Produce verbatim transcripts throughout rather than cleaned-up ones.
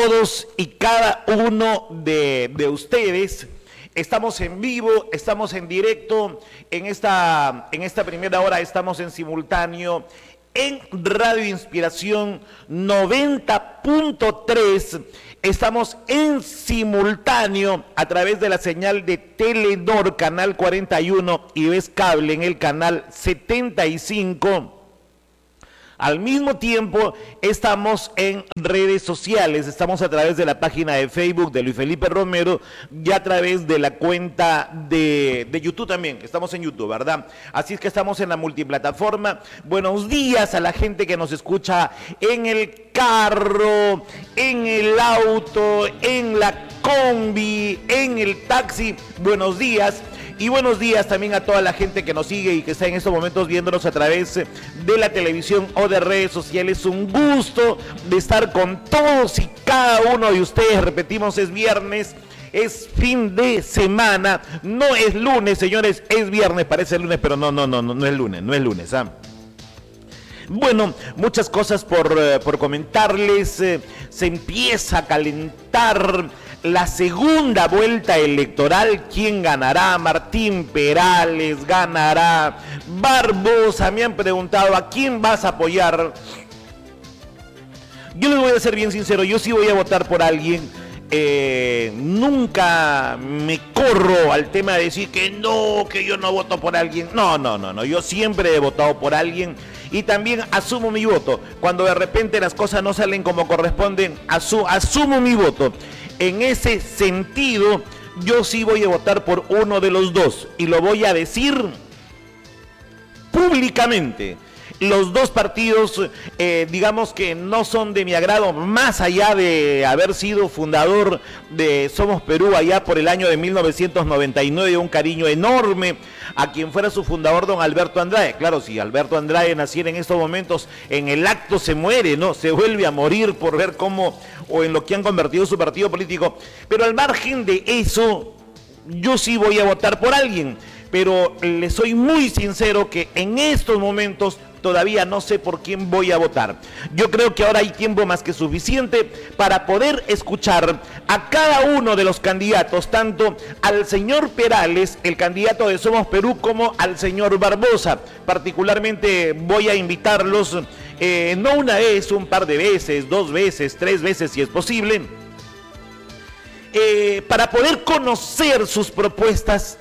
todos y cada uno de, de ustedes. Estamos en vivo, estamos en directo, en esta, en esta primera hora estamos en simultáneo en Radio Inspiración noventa punto tres. Estamos en simultáneo a través de la señal de Telenor, canal cuarenta y uno, y Ves Cable en el canal setenta y cinco. Al mismo tiempo, estamos en redes sociales, estamos a través de la página de Facebook de Luis Felipe Romero y a través de la cuenta de, de YouTube también, estamos en YouTube, ¿verdad? Así es que estamos en la multiplataforma. Buenos días a la gente que nos escucha en el carro, en el auto, en la combi, en el taxi. Buenos días. Y buenos días también a toda la gente que nos sigue y que está en estos momentos viéndonos a través de la televisión o de redes sociales. Un gusto de estar con todos y cada uno de ustedes. Repetimos, es viernes, es fin de semana, no es lunes, señores, es viernes, parece lunes, pero no, no, no, no, no es lunes, no es lunes, ¿ah? Bueno, muchas cosas por, uh, por comentarles. Eh, se empieza a calentar la segunda vuelta electoral. ¿Quién ganará? Martín Perales ganará. Barbosa, me han preguntado, ¿a quién vas a apoyar? Yo les voy a ser bien sincero, yo sí voy a votar por alguien. Eh, nunca me corro al tema de decir que no, que yo no voto por alguien. No, no, no, no, yo siempre he votado por alguien. Y también asumo mi voto. Cuando de repente las cosas no salen como corresponden, asu asumo mi voto. En ese sentido, yo sí voy a votar por uno de los dos. Y lo voy a decir públicamente. Los dos partidos, eh, digamos que no son de mi agrado, más allá de haber sido fundador de Somos Perú allá por el año de mil novecientos noventa y nueve, un cariño enorme a quien fuera su fundador, don Alberto Andrade. Claro, si Alberto Andrade naciera en estos momentos, en el acto se muere, ¿no? Se vuelve a morir por ver cómo, o en lo que han convertido su partido político. Pero al margen de eso, yo sí voy a votar por alguien. Pero le soy muy sincero que en estos momentos todavía no sé por quién voy a votar. Yo creo que ahora hay tiempo más que suficiente para poder escuchar a cada uno de los candidatos, tanto al señor Perales, el candidato de Somos Perú, como al señor Barbosa. Particularmente voy a invitarlos, eh, no una vez, un par de veces, dos veces, tres veces si es posible, eh, para poder conocer sus propuestas,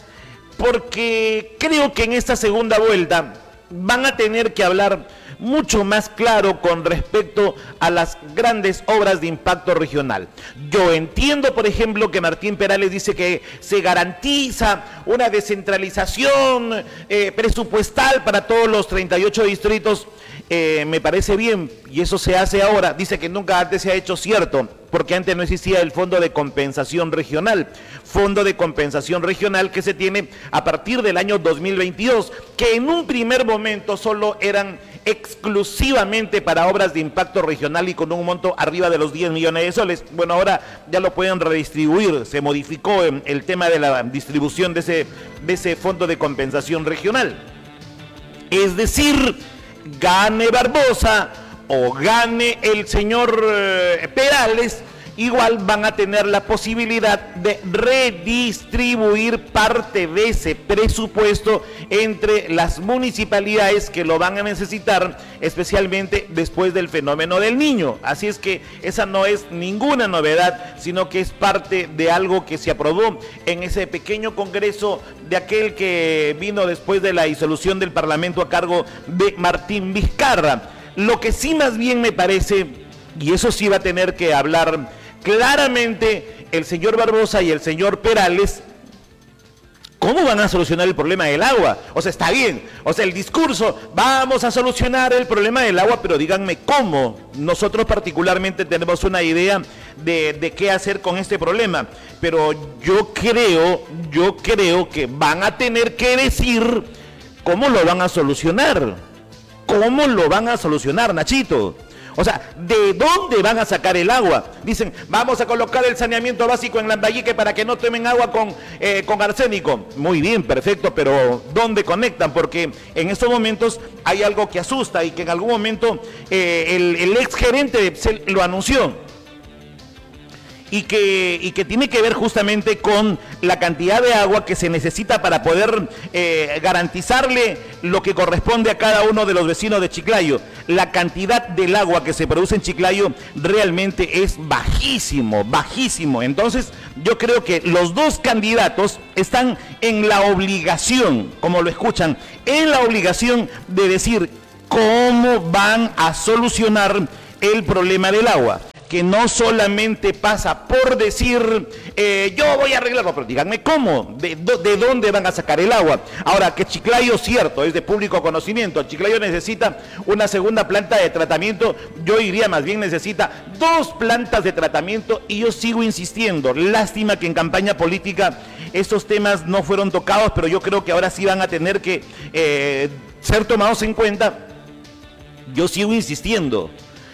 porque creo que en esta segunda vuelta van a tener que hablar mucho más claro con respecto a las grandes obras de impacto regional. Yo entiendo, por ejemplo, que Martín Perales dice que se garantiza una descentralización eh, presupuestal para todos los treinta y ocho distritos. Eh, me parece bien, y eso se hace ahora. Dice que nunca antes se ha hecho, cierto, porque antes no existía el Fondo de Compensación Regional, Fondo de Compensación Regional que se tiene a partir del año dos mil veintidós, que en un primer momento solo eran exclusivamente para obras de impacto regional y con un monto arriba de los diez millones de soles. Bueno, ahora ya lo pueden redistribuir, se modificó el tema de la distribución de ese, de ese Fondo de Compensación Regional. Es decir, gane Barbosa o gane el señor eh, Perales, igual van a tener la posibilidad de redistribuir parte de ese presupuesto entre las municipalidades que lo van a necesitar, especialmente después del fenómeno del Niño. Así es que esa no es ninguna novedad, sino que es parte de algo que se aprobó en ese pequeño congreso de aquel que vino después de la disolución del Parlamento a cargo de Martín Vizcarra. Lo que sí más bien me parece, y eso sí va a tener que hablar claramente el señor Barbosa y el señor Perales, ¿cómo van a solucionar el problema del agua? O sea, está bien, o sea, el discurso, vamos a solucionar el problema del agua, pero díganme cómo. Nosotros particularmente tenemos una idea de, de qué hacer con este problema, pero yo creo, yo creo que van a tener que decir cómo lo van a solucionar. ¿Cómo lo van a solucionar, Nachito? O sea, ¿de dónde van a sacar el agua? Dicen, vamos a colocar el saneamiento básico en Lambayeque para que no tomen agua con, eh, con arsénico. Muy bien, perfecto, pero ¿dónde conectan? Porque en estos momentos hay algo que asusta y que en algún momento eh, el, el ex gerente de Epsel lo anunció. y que, y que tiene que ver justamente con la cantidad de agua que se necesita para poder eh, garantizarle lo que corresponde a cada uno de los vecinos de Chiclayo. La cantidad del agua que se produce en Chiclayo realmente es bajísimo, bajísimo. Entonces yo creo que los dos candidatos están en la obligación, como lo escuchan, en la obligación de decir cómo van a solucionar el problema del agua, que no solamente pasa por decir eh, yo voy a arreglarlo, pero díganme cómo, de, de dónde van a sacar el agua. Ahora, que Chiclayo, cierto, es de público conocimiento, Chiclayo necesita una segunda planta de tratamiento, yo diría más bien necesita dos plantas de tratamiento, y yo sigo insistiendo, lástima que en campaña política estos temas no fueron tocados, pero yo creo que ahora sí van a tener que eh, ser tomados en cuenta. Yo sigo insistiendo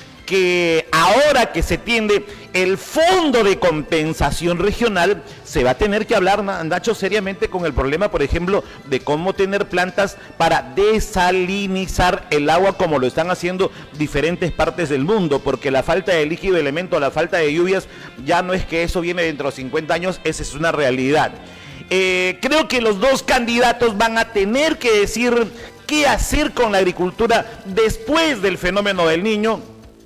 que ahora que se tiende el fondo de compensación regional, se va a tener que hablar, Nacho, seriamente con el problema, por ejemplo, de cómo tener plantas para desalinizar el agua, como lo están haciendo diferentes partes del mundo, porque la falta de líquido elemento, la falta de lluvias, ya no es que eso viene dentro de cincuenta años, esa es una realidad. Eh, creo que los dos candidatos van a tener que decir qué hacer con la agricultura después del fenómeno del Niño,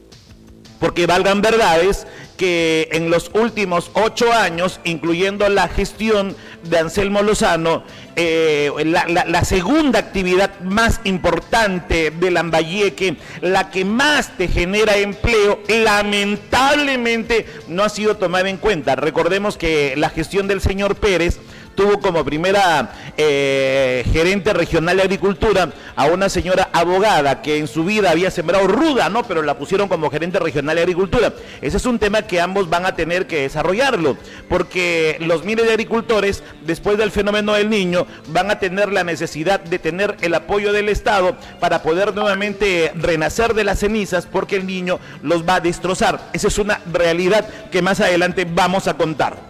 porque valgan verdades que en los últimos ocho años, incluyendo la gestión de Anselmo Lozano, eh, la, la, la segunda actividad más importante de Lambayeque, la que más te genera empleo, lamentablemente no ha sido tomada en cuenta. Recordemos que la gestión del señor Pérez tuvo como primera eh, gerente regional de agricultura a una señora abogada que en su vida había sembrado ruda, ¿no? Pero la pusieron como gerente regional de agricultura. Ese es un tema que ambos van a tener que desarrollarlo, porque los miles de agricultores, después del fenómeno del Niño, van a tener la necesidad de tener el apoyo del Estado para poder nuevamente renacer de las cenizas, porque el Niño los va a destrozar. Esa es una realidad que más adelante vamos a contar.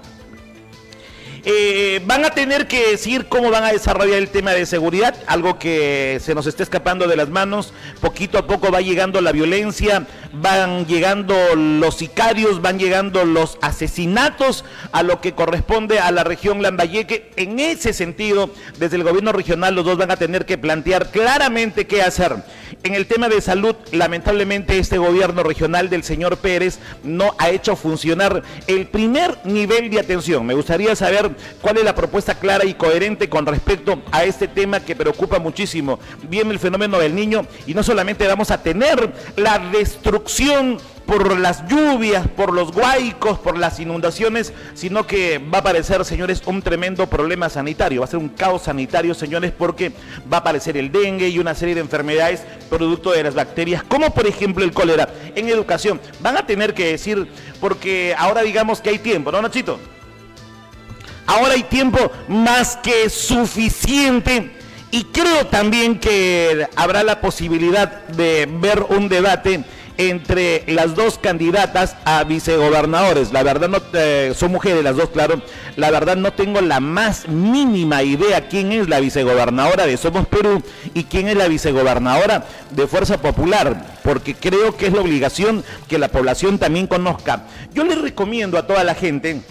Eh, van a tener que decir cómo van a desarrollar el tema de seguridad, algo que se nos está escapando de las manos. Poquito a poco va llegando la violencia, van llegando los sicarios, van llegando los asesinatos a lo que corresponde a la región Lambayeque. En ese sentido, desde el gobierno regional, los dos van a tener que plantear claramente qué hacer. En el tema de salud, lamentablemente este gobierno regional del señor Pérez no ha hecho funcionar el primer nivel de atención. Me gustaría saber cuál es la propuesta clara y coherente con respecto a este tema que preocupa muchísimo. Viene el fenómeno del Niño y no solamente vamos a tener la destrucción por las lluvias, por los huaicos, por las inundaciones, sino que va a aparecer, señores, un tremendo problema sanitario. Va a ser un caos sanitario, señores, porque va a aparecer el dengue y una serie de enfermedades producto de las bacterias, como por ejemplo el cólera. En educación van a tener que decir, porque ahora digamos que hay tiempo, ¿no, Nachito? Ahora hay tiempo más que suficiente, y creo también que habrá la posibilidad de ver un debate entre las dos candidatas a vicegobernadores. La verdad, no eh, son mujeres las dos, claro. La verdad no tengo la más mínima idea quién es la vicegobernadora de Somos Perú y quién es la vicegobernadora de Fuerza Popular, porque creo que es la obligación que la población también conozca. Yo les recomiendo a toda la gente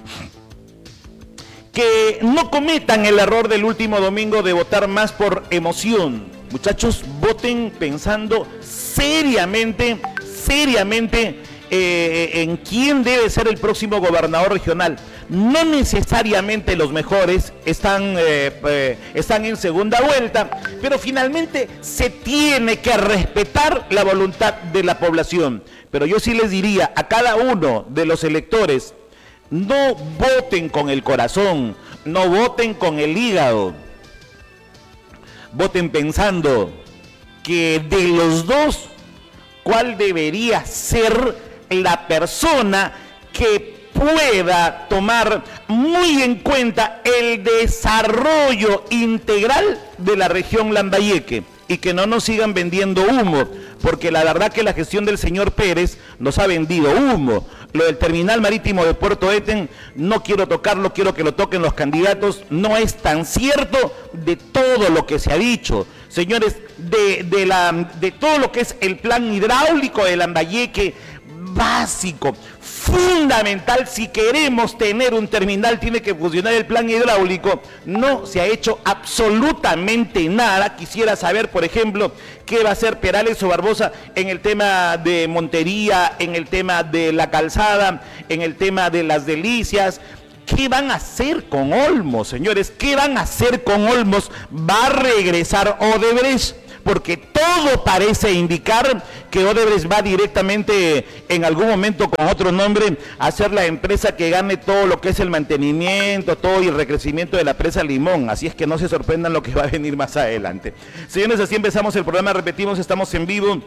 que no cometan el error del último domingo de votar más por emoción. Muchachos, voten pensando seriamente, seriamente eh, en quién debe ser el próximo gobernador regional. No necesariamente los mejores están, eh, eh, están en segunda vuelta, pero finalmente se tiene que respetar la voluntad de la población. Pero yo sí les diría a cada uno de los electores, no voten con el corazón, no voten con el hígado. Voten pensando que de los dos, ¿cuál debería ser la persona que pueda tomar muy en cuenta el desarrollo integral de la región Lambayeque? Y que no nos sigan vendiendo humo, porque la verdad que la gestión del señor Pérez nos ha vendido humo. Lo del terminal marítimo de Puerto Eten, no quiero tocarlo, quiero que lo toquen los candidatos, no es tan cierto de todo lo que se ha dicho. Señores, de, de, la, de todo lo que es el plan hidráulico de Lambayeque, básico, fundamental. Si queremos tener un terminal, tiene que funcionar el plan hidráulico. No se ha hecho absolutamente nada. Quisiera saber, por ejemplo, qué va a hacer Perales o Barbosa en el tema de Montería, en el tema de la calzada, en el tema de las Delicias. ¿Qué van a hacer con Olmos, señores? ¿Qué van a hacer con Olmos? ¿Va a regresar Odebrecht? Porque todo parece indicar que Odebrecht va directamente en algún momento con otro nombre a ser la empresa que gane todo lo que es el mantenimiento, todo y el recrecimiento de la presa Limón. Así es que no se sorprendan lo que va a venir más adelante. Señores, así empezamos el programa, repetimos, estamos en vivo.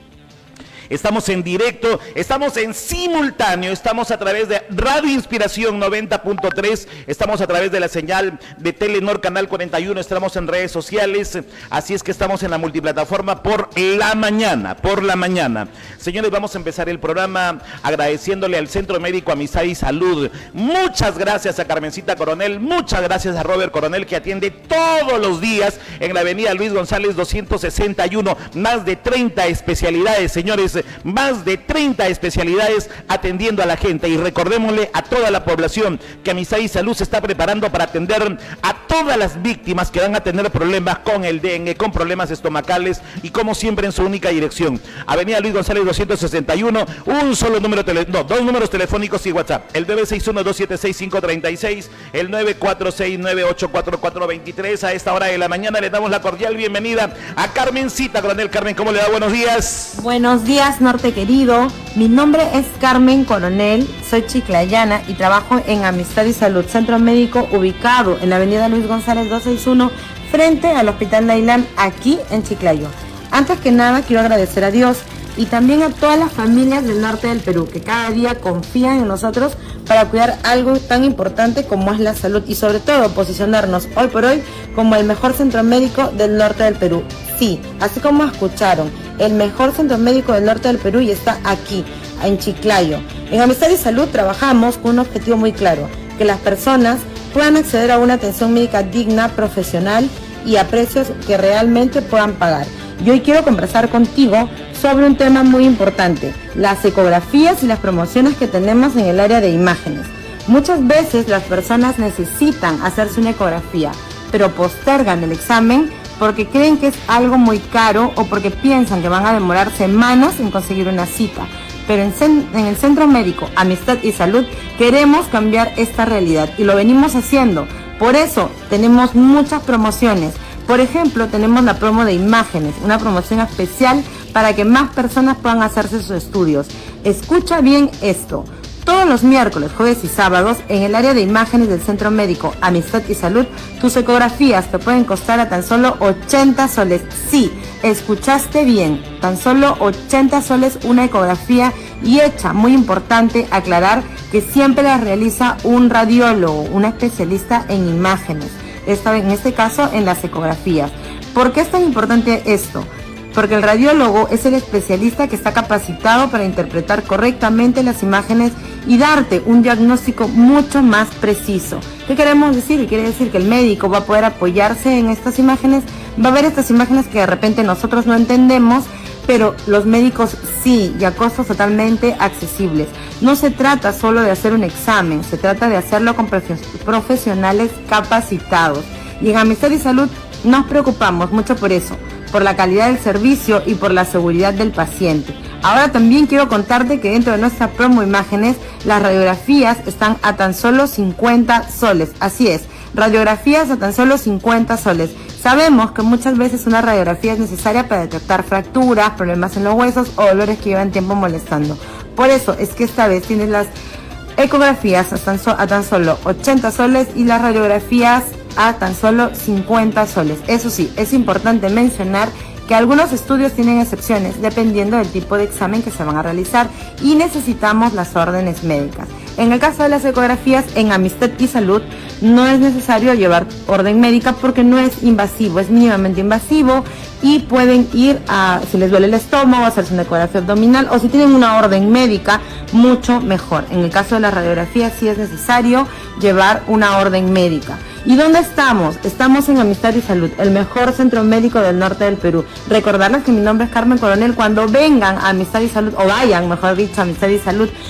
Estamos en directo, estamos en simultáneo, estamos a través de Radio Inspiración noventa punto tres, estamos a través de la señal de Telenor Canal cuarenta y uno, estamos en redes sociales, así es que estamos en la multiplataforma por la mañana, por la mañana. Señores, vamos a empezar el programa agradeciéndole al Centro Médico Amistad y Salud. Muchas gracias a Carmencita Coronel, muchas gracias a Robert Coronel, que atiende todos los días en la avenida Luis González doscientos sesenta y uno, más de treinta especialidades, señores. Más de treinta especialidades atendiendo a la gente, y recordémosle a toda la población que Amistad y Salud se está preparando para atender a todas las víctimas que van a tener problemas con el dengue, con problemas estomacales, y como siempre en su única dirección, avenida Luis González doscientos sesenta y uno, un solo número, tele, no, dos números telefónicos y WhatsApp, el nueve seis uno, dos siete seis, cinco tres seis, el nueve cuatro seis, nueve ocho cuatro cuatro dos tres. A esta hora de la mañana le damos la cordial bienvenida a Carmencita Coronel. Carmen, ¿cómo le va? Buenos días. Buenos días, Norte querido. Mi nombre es Carmen Coronel, soy chiclayana y trabajo en Amistad y Salud, centro médico ubicado en la avenida Luis González doscientos sesenta y uno, frente al Hospital Nailán, aquí en Chiclayo. Antes que nada, quiero agradecer a Dios y también a todas las familias del norte del Perú que cada día confían en nosotros para cuidar algo tan importante como es la salud, y sobre todo posicionarnos hoy por hoy como el mejor centro médico del norte del Perú. Sí, así como escucharon, el mejor centro médico del norte del Perú, y está aquí, en Chiclayo. En Amistad y Salud trabajamos con un objetivo muy claro: que las personas puedan acceder a una atención médica digna, profesional y a precios que realmente puedan pagar. Y hoy quiero conversar contigo sobre un tema muy importante: las ecografías y las promociones que tenemos en el área de imágenes. Muchas veces las personas necesitan hacerse una ecografía, pero postergan el examen porque creen que es algo muy caro o porque piensan que van a demorar semanas en conseguir una cita. Pero en, en el Centro Médico Amistad y Salud queremos cambiar esta realidad y lo venimos haciendo. Por eso tenemos muchas promociones. Por ejemplo, tenemos la promo de imágenes, una promoción especial para que más personas puedan hacerse sus estudios. Escucha bien esto: todos los miércoles, jueves y sábados, en el área de imágenes del Centro Médico Amistad y Salud, tus ecografías te pueden costar a tan solo ochenta soles. Sí, escuchaste bien, tan solo ochenta soles una ecografía, y hecha, muy importante aclarar, que siempre la realiza un radiólogo, un especialista en imágenes. Esta, en este caso, en las ecografías. ¿Por qué es tan importante esto? Porque el radiólogo es el especialista que está capacitado para interpretar correctamente las imágenes y darte un diagnóstico mucho más preciso. ¿Qué queremos decir? Quiere decir que el médico va a poder apoyarse en estas imágenes, va a ver estas imágenes que de repente nosotros no entendemos, pero los médicos sí, y a costos totalmente accesibles. No se trata solo de hacer un examen, se trata de hacerlo con profesionales capacitados. Y en Amistad y Salud nos preocupamos mucho por eso, por la calidad del servicio y por la seguridad del paciente. Ahora también quiero contarte que dentro de nuestra promo imágenes, las radiografías están a tan solo cincuenta soles. Así es, radiografías a tan solo cincuenta soles. Sabemos que muchas veces una radiografía es necesaria para detectar fracturas, problemas en los huesos o dolores que llevan tiempo molestando. Por eso es que esta vez tienes las ecografías a tan, so a tan solo ochenta soles y las radiografías a tan solo cincuenta soles. Eso sí, es importante mencionar que algunos estudios tienen excepciones dependiendo del tipo de examen que se van a realizar y necesitamos las órdenes médicas. En el caso de las ecografías, en Amistad y Salud no es necesario llevar orden médica porque no es invasivo, es mínimamente invasivo, y pueden ir a, si les duele el estómago, hacerse una ecografía abdominal, o si tienen una orden médica, mucho mejor. En el caso de las radiografías sí es necesario llevar una orden médica. ¿Y dónde estamos? Estamos en Amistad y Salud, el mejor centro médico del norte del Perú. Recordarles que mi nombre es Carmen Coronel. Cuando vengan a Amistad y Salud, o vayan, mejor dicho, a Amistad y Salud,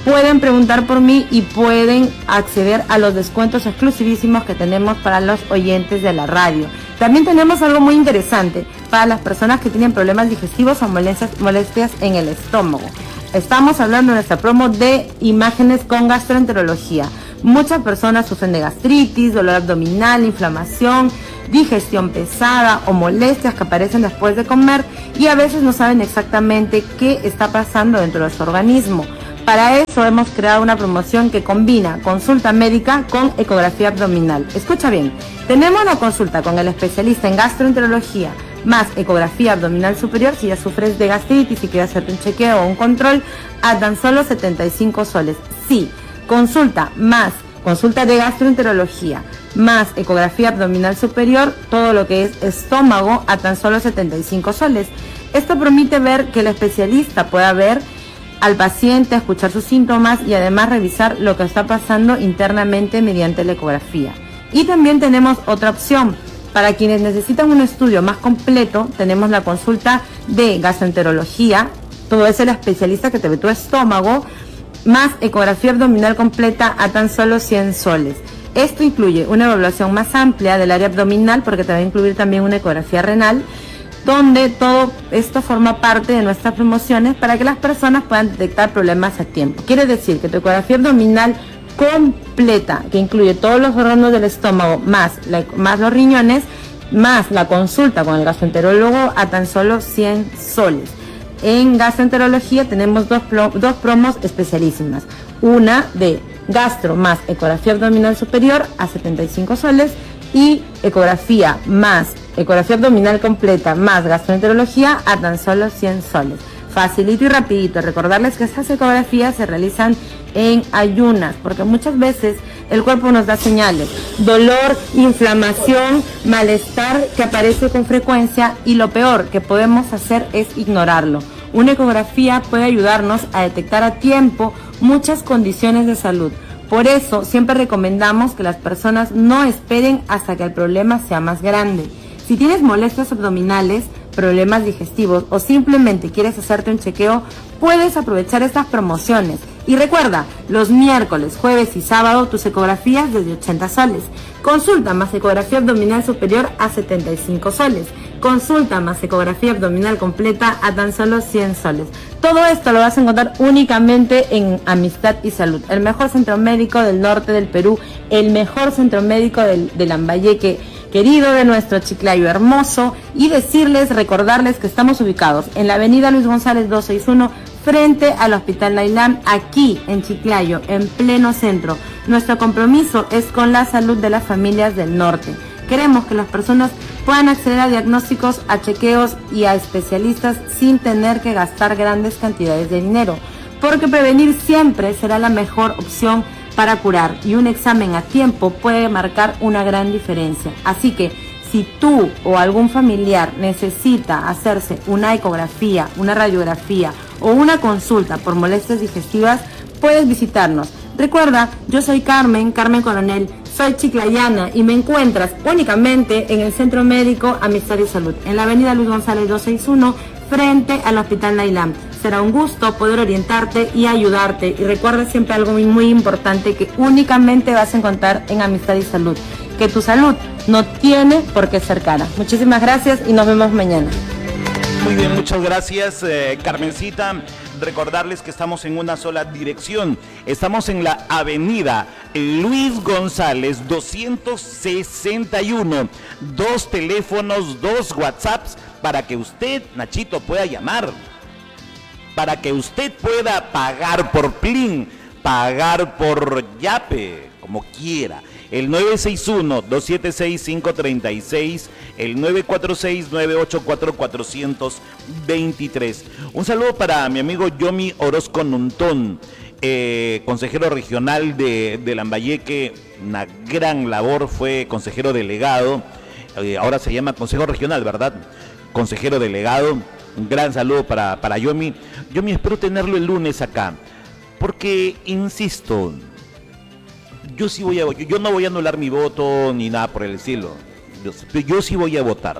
pueden preguntar por mí y pueden acceder a los descuentos exclusivísimos que tenemos para los oyentes de la radio. También tenemos algo muy interesante para las personas que tienen problemas digestivos o molestias, molestias en el estómago. Estamos hablando en nuestra promo de imágenes con gastroenterología. Muchas personas sufren de gastritis, dolor abdominal, inflamación, digestión pesada o molestias que aparecen después de comer y a veces no saben exactamente qué está pasando dentro de su organismo. Para eso hemos creado una promoción que combina consulta médica con ecografía abdominal. Escucha bien, tenemos la consulta con el especialista en gastroenterología más ecografía abdominal superior si ya sufres de gastritis y quieres hacerte un chequeo o un control a tan solo setenta y cinco soles. Sí, consulta más consulta de gastroenterología más ecografía abdominal superior, todo lo que es estómago a tan solo setenta y cinco soles. Esto permite ver que el especialista pueda ver al paciente, escuchar sus síntomas y además revisar lo que está pasando internamente mediante la ecografía. Y también tenemos otra opción. Para quienes necesitan un estudio más completo, tenemos la consulta de gastroenterología, todo es el especialista que te ve tu estómago, más ecografía abdominal completa a tan solo cien soles. Esto incluye una evaluación más amplia del área abdominal, porque te va a incluir también una ecografía renal, donde todo esto forma parte de nuestras promociones para que las personas puedan detectar problemas a tiempo. Quiere decir que tu ecografía abdominal completa, que incluye todos los órganos del estómago, más, la, más los riñones, más la consulta con el gastroenterólogo a tan solo cien soles. En gastroenterología tenemos dos, dos promos especialísimas. Una de gastro más ecografía abdominal superior a setenta y cinco soles y ecografía más ecografía abdominal completa más gastroenterología a tan solo cien soles. Facilito y rapidito. Recordarles que estas ecografías se realizan en ayunas, porque muchas veces el cuerpo nos da señales, dolor, inflamación, malestar que aparece con frecuencia y lo peor que podemos hacer es ignorarlo. Una ecografía puede ayudarnos a detectar a tiempo muchas condiciones de salud. Por eso siempre recomendamos que las personas no esperen hasta que el problema sea más grande. Si tienes molestias abdominales, problemas digestivos o simplemente quieres hacerte un chequeo, puedes aprovechar estas promociones. Y recuerda, los miércoles, jueves y sábado tus ecografías desde ochenta soles. Consulta más ecografía abdominal superior a setenta y cinco soles. Consulta más ecografía abdominal completa a tan solo cien soles. Todo esto lo vas a encontrar únicamente en Amistad y Salud, el mejor centro médico del norte del Perú, el mejor centro médico del, del Lambayeque querido, de nuestro Chiclayo hermoso, y decirles, recordarles que estamos ubicados en la avenida Luis González doscientos sesenta y uno, frente al Hospital Nailán, aquí en Chiclayo, en pleno centro. Nuestro compromiso es con la salud de las familias del norte. Queremos que las personas puedan acceder a diagnósticos, a chequeos y a especialistas sin tener que gastar grandes cantidades de dinero, porque prevenir siempre será la mejor opción para curar, y un examen a tiempo puede marcar una gran diferencia. Así que si tú o algún familiar necesita hacerse una ecografía, una radiografía o una consulta por molestias digestivas, puedes visitarnos. Recuerda, yo soy Carmen, Carmen Coronel, soy chiclayana y me encuentras únicamente en el Centro Médico Amistad y Salud, en la avenida Luis González doscientos sesenta y uno, frente al Hospital Nailán. Será un gusto poder orientarte y ayudarte. Y recuerda siempre algo muy, muy importante que únicamente vas a encontrar en Amistad y Salud, que tu salud no tiene por qué ser cara. Muchísimas gracias y nos vemos mañana. Muy bien, muchas gracias, eh, Carmencita. Recordarles que estamos en una sola dirección. Estamos en la avenida Luis González doscientos sesenta y uno. Dos teléfonos, dos WhatsApps para que usted, Nachito, pueda llamar. Para que usted pueda pagar por Plin, pagar por Yape, como quiera. El nueve seis uno, dos siete seis, cinco tres seis, el nueve cuatro seis, nueve ocho cuatro, cuatro dos tres. Un saludo para mi amigo Yomi Orozco Nuntón, eh, consejero regional de, de Lambayeque, una gran labor, fue consejero delegado, eh, ahora se llama consejo regional, ¿verdad? Consejero delegado, un gran saludo para, para Yomi. Yomi, espero tenerlo el lunes acá, porque, insisto, yo sí voy a, yo no voy a anular mi voto ni nada por el estilo. Yo, yo sí voy a votar.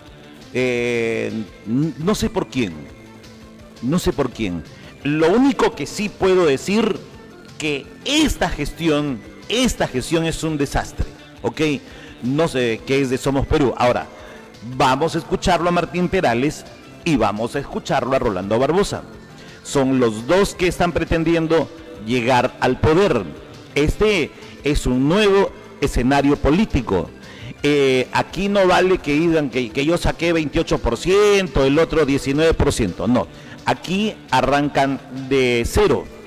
Eh, no sé por quién. No sé por quién. Lo único que sí puedo decir que esta gestión, esta gestión es un desastre, ¿ok? No sé qué es de Somos Perú. Ahora, vamos a escucharlo a Martín Perales y vamos a escucharlo a Rolando Barbosa. Son los dos que están pretendiendo llegar al poder. Este es un nuevo escenario político. Eh, aquí no vale que digan que, que yo saqué veintiocho por ciento, el otro diecinueve por ciento. No, aquí arrancan de cero.